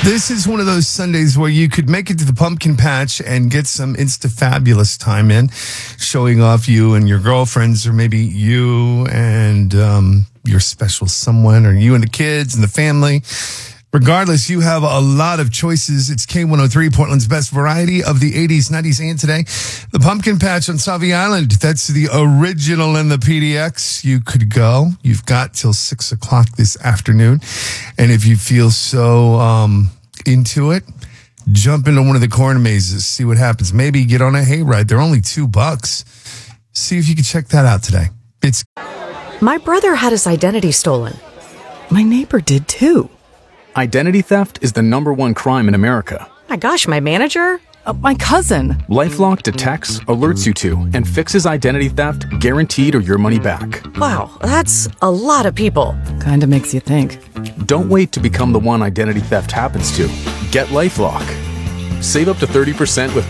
This is one of those Sundays where you could make it to the pumpkin patch and get some Insta-fabulous time in, showing off you and your girlfriends, or maybe you and your special someone, or you and the kids and the family. Regardless, you have a lot of choices. It's K103, Portland's best variety of the 80s, 90s, and today. The Pumpkin Patch on Sauvie Island. That's the original in the PDX. You could go. You've got till 6 o'clock this afternoon. And if you feel so into it, jump into one of the corn mazes. See what happens. Maybe get on a hayride. They're only $2. See if you can check that out today. My brother had his identity stolen. My neighbor did too. Identity theft is the #1 crime in America. My gosh, my manager? My cousin. LifeLock detects, alerts you to, and fixes identity theft, guaranteed or your money back. Wow, that's a lot of people. Kinda makes you think. Don't wait to become the one identity theft happens to. Get LifeLock. Save up to 30% with